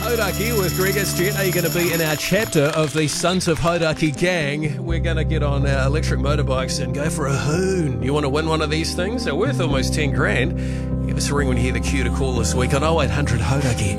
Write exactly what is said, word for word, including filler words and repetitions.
Hodaki with Greg Jet. Are you going to be in our chapter of the Sons of Hodaki gang? We're going to get on our electric motorbikes and go for a hoon. You want to win one of these things? They're worth almost ten grand. Give us a ring when you hear the cue to call this week on oh eight hundred Hodaki.